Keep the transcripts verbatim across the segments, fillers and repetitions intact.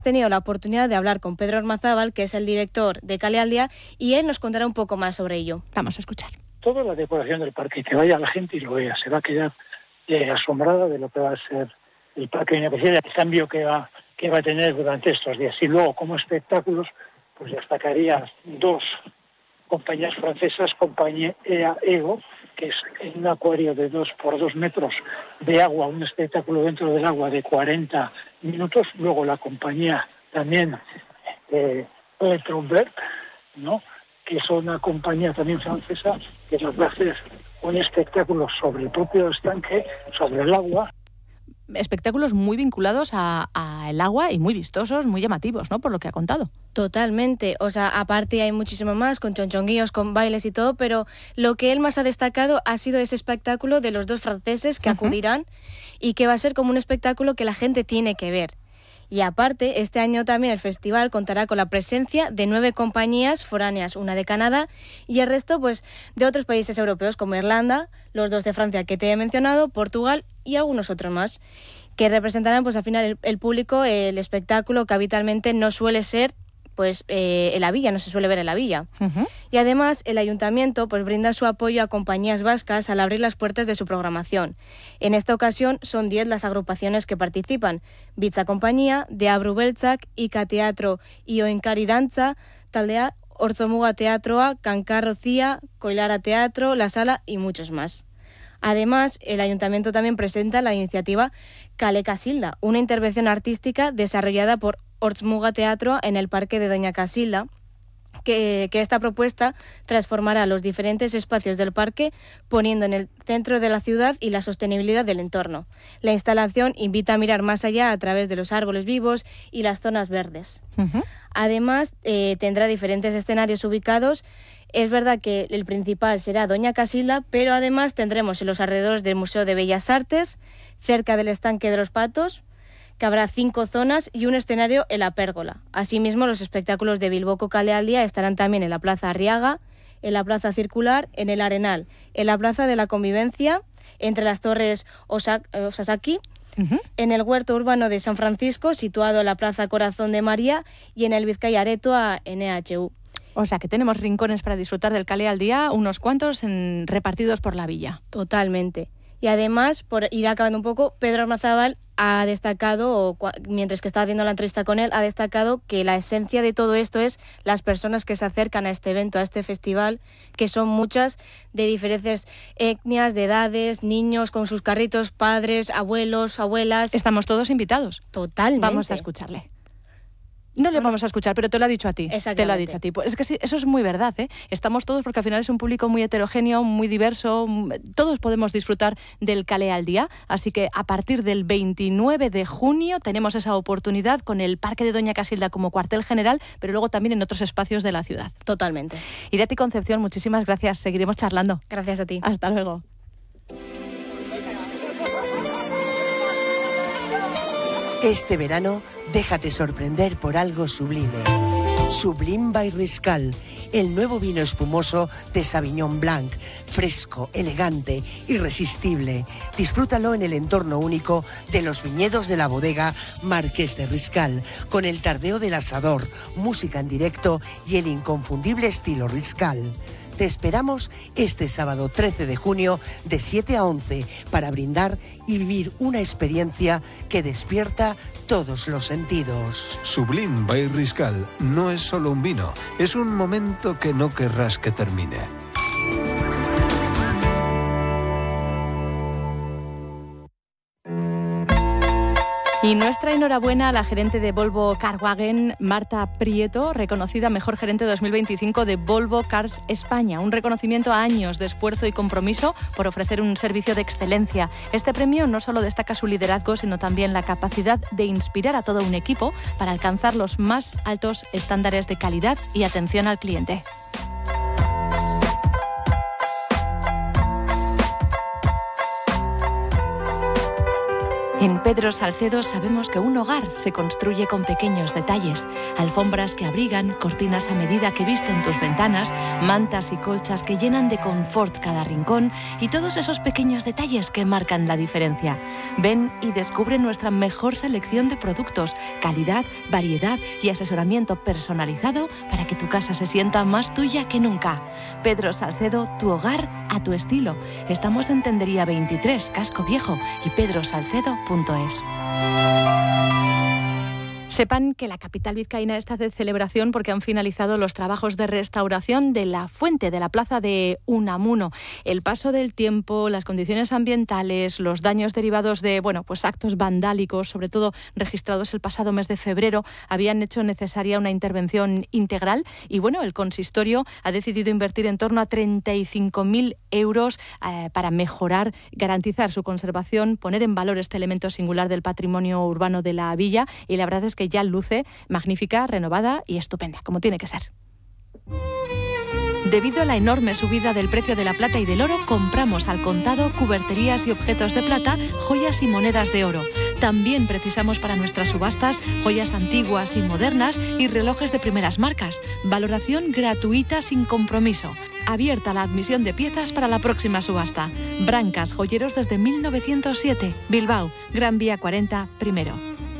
tenido la oportunidad de hablar con Pedro Ormazábal, que es el director de Kalealdia, y él nos contará un poco más sobre ello. Vamos a escuchar. Toda la decoración del parque, que vaya la gente y lo vea, se va a quedar eh, asombrada de lo que va a ser el parque de Doña el cambio que va, que va a tener durante estos días. Y luego, como espectáculos, pues destacaría dos compañías francesas, compañía Ego, que es un acuario de dos por dos metros de agua, un espectáculo dentro del agua de cuarenta minutos. Luego la compañía también eh, Electrobert, ¿no?, que es una compañía también francesa que nos va a hacer un espectáculo sobre el propio estanque, sobre el agua. Espectáculos muy vinculados al agua y muy vistosos, muy llamativos, ¿no?, por lo que ha contado. Totalmente, o sea, aparte hay muchísimo más, con chonchonguillos, con bailes y todo, pero lo que él más ha destacado ha sido ese espectáculo de los dos franceses que uh-huh. acudirán y que va a ser como un espectáculo que la gente tiene que ver. Y aparte, este año también el festival contará con la presencia de nueve compañías foráneas, una de Canadá y el resto pues de otros países europeos como Irlanda, los dos de Francia que te he mencionado, Portugal y algunos otros más, que representarán pues al final el, el público, el espectáculo que habitualmente no suele ser pues eh, en la villa, no se suele ver en la villa. Uh-huh. Y además el ayuntamiento pues brinda su apoyo a compañías vascas al abrir las puertas de su programación. En esta ocasión son diez las agrupaciones que participan: Bitza Compañía, Deabru Beltzak, Ika Teatro y Oinkari Dantza, Taldea, Ortzomuga Teatroa, Kankarro Cía, Koilara Teatro, La Sala y muchos más. Además, el ayuntamiento también presenta la iniciativa Kale Casilda, una intervención artística desarrollada por Ortzmuga Teatro en el Parque de Doña Casilda, que, que esta propuesta transformará los diferentes espacios del parque poniendo en el centro de la ciudad y la sostenibilidad del entorno. La instalación invita a mirar más allá a través de los árboles vivos y las zonas verdes. Uh-huh. Además, eh, tendrá diferentes escenarios ubicados. Es verdad que el principal será Doña Casilda, pero además tendremos en los alrededores del Museo de Bellas Artes, cerca del estanque de los Patos, que habrá cinco zonas y un escenario en la pérgola. Asimismo, los espectáculos de Bilboko Kalealdia estarán también en la Plaza Arriaga, en la Plaza Circular, en el Arenal, en la Plaza de la Convivencia, entre las torres Osa- Osasaki, uh-huh. en el Huerto Urbano de San Francisco, situado en la Plaza Corazón de María, y en el Vizcaya Aretoa N H U. O sea, que tenemos rincones para disfrutar del Kalealdia, unos cuantos en, repartidos por la villa. Totalmente. Y además, por ir acabando un poco, Pedro Ormazábal ha destacado, o cua- mientras que estaba haciendo la entrevista con él, ha destacado que la esencia de todo esto es las personas que se acercan a este evento, a este festival, que son muchas, de diferentes etnias, de edades, niños con sus carritos, padres, abuelos, abuelas. Estamos todos invitados. Totalmente. Vamos a escucharle. No le vamos a escuchar, pero te lo ha dicho a ti. Te lo ha dicho a ti. Pues es que sí, eso es muy verdad, ¿eh? Estamos todos, porque al final es un público muy heterogéneo, muy diverso. Todos podemos disfrutar del Kalealdia. Así que a partir del veintinueve de junio tenemos esa oportunidad con el Parque de Doña Casilda como cuartel general, pero luego también en otros espacios de la ciudad. Totalmente. Irati Concepción, muchísimas gracias. Seguiremos charlando. Gracias a ti. Hasta luego. Este verano, déjate sorprender por algo sublime. Sublime by Riscal, el nuevo vino espumoso de Sauvignon Blanc, fresco, elegante, irresistible. Disfrútalo en el entorno único de los viñedos de la bodega Marqués de Riscal, con el tardeo del asador, música en directo y el inconfundible estilo Riscal. Te esperamos este sábado trece de junio de siete a once para brindar y vivir una experiencia que despierta todos los sentidos. Sublime by Riscal no es solo un vino, es un momento que no querrás que termine. Y nuestra enhorabuena a la gerente de Volvo Carwagen, Marta Prieto, reconocida mejor gerente dos mil veinticinco de Volvo Cars España. Un reconocimiento a años de esfuerzo y compromiso por ofrecer un servicio de excelencia. Este premio no solo destaca su liderazgo, sino también la capacidad de inspirar a todo un equipo para alcanzar los más altos estándares de calidad y atención al cliente. En Pedro Salcedo sabemos que un hogar se construye con pequeños detalles. Alfombras que abrigan, cortinas a medida que visten tus ventanas, mantas y colchas que llenan de confort cada rincón y todos esos pequeños detalles que marcan la diferencia. Ven y descubre nuestra mejor selección de productos, calidad, variedad y asesoramiento personalizado para que tu casa se sienta más tuya que nunca. Pedro Salcedo, tu hogar a tu estilo. Estamos en Tendería veintitrés, Casco Viejo y pedro salcedo punto es. Sepan que la capital vizcaína está de celebración porque han finalizado los trabajos de restauración de la fuente de la plaza de Unamuno. El paso del tiempo, las condiciones ambientales, los daños derivados de bueno, pues actos vandálicos, sobre todo registrados el pasado mes de febrero, habían hecho necesaria una intervención integral y bueno, el consistorio ha decidido invertir en torno a treinta y cinco mil euros eh, para mejorar, garantizar su conservación, poner en valor este elemento singular del patrimonio urbano de la villa y la verdad es que que ya luce magnífica, renovada y estupenda, como tiene que ser. Debido a la enorme subida del precio de la plata y del oro, compramos al contado cuberterías y objetos de plata, joyas y monedas de oro. También precisamos para nuestras subastas joyas antiguas y modernas y relojes de primeras marcas. Valoración gratuita sin compromiso. Abierta la admisión de piezas para la próxima subasta. Brancas, joyeros desde mil novecientos siete. Bilbao, Gran Vía cuarenta, primero.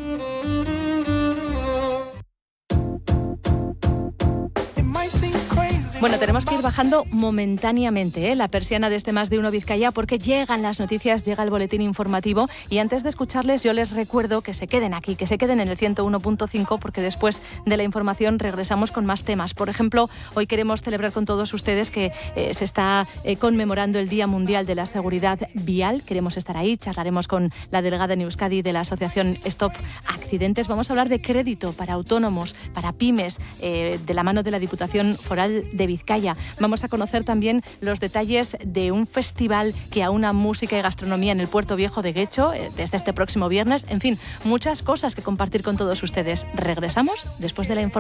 Bueno, tenemos que ir bajando momentáneamente ¿eh? la persiana de este Más de Uno Vizcaya porque llegan las noticias, llega el boletín informativo y antes de escucharles yo les recuerdo que se queden aquí, que se queden en el ciento uno punto cinco porque después de la información regresamos con más temas. Por ejemplo, hoy queremos celebrar con todos ustedes que eh, se está eh, conmemorando el Día Mundial de la Seguridad Vial. Queremos estar ahí, charlaremos con la delegada en Euskadi de la asociación Stop Accidentes. Vamos a hablar de crédito para autónomos, para pymes, eh, de la mano de la Diputación Foral de Vizcaya. Vamos a conocer también los detalles de un festival que aúna música y gastronomía en el Puerto Viejo de Guecho eh, desde este próximo viernes. En fin, muchas cosas que compartir con todos ustedes. Regresamos después de la información.